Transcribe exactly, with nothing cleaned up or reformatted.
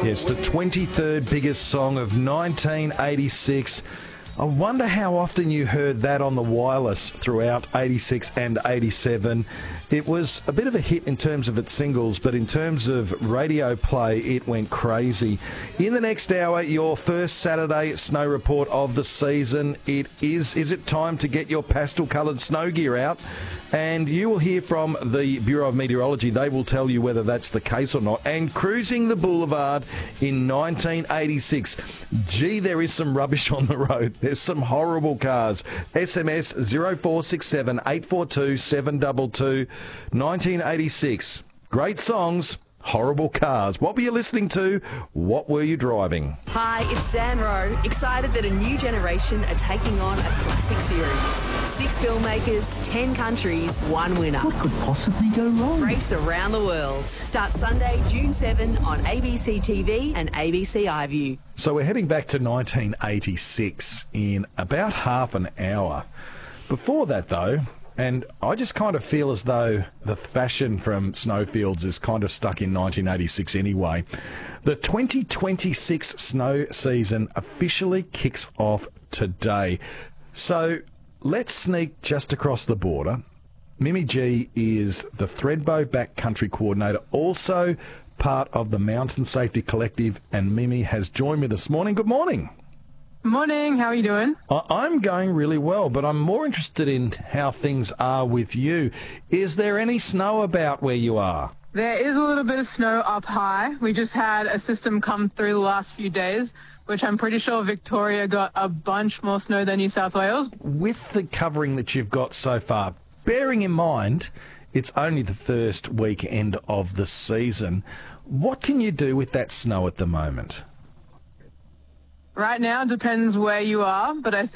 Yes, the twenty-third biggest song of nineteen eighty-six. I wonder how often you heard that on the wireless throughout eighty-six and eighty-seven. It was a bit of a hit in terms of its singles, but in terms of radio play, it went crazy. In the next hour, your first Saturday snow report of the season. It is, is it time to get your pastel-coloured snow gear out? And you will hear from the Bureau of Meteorology. They will tell you whether that's the case or not. And cruising the boulevard in nineteen eighty-six. Gee, there is some rubbish on the road. There's some horrible cars. S M S zero four six seven, eight four two, seven two two. nineteen eighty-six. Great songs, horrible cars. What were you listening to? What were you driving? Hi, it's Zan Rowe. Excited that a new generation are taking on a classic series. Six filmmakers, ten countries, one winner. What could possibly go wrong? Race around the world. Starts Sunday, June seventh on A B C T V and A B C iView. So we're heading back to nineteen eighty-six in about half an hour. Before that, though, and I just kind of feel as though the fashion from Snowfields is kind of stuck in nineteen eighty-six anyway. The twenty twenty-six snow season officially kicks off today. So let's sneak just across the border. Mimi G is the Thredbo Backcountry Coordinator, also part of the Mountain Safety Collective, and Mimi has joined me this morning. Good morning. Morning, how are you doing? I'm going really well, but I'm more interested in how things are with you. Is there any snow about where you are? There is a little bit of snow up high. We just had a system come through the last few days, which I'm pretty sure Victoria got a bunch more snow than New South Wales. With the covering that you've got so far, bearing in mind it's only the first weekend of the season, what can you do with that snow at the moment? Right now, it depends where you are, but I think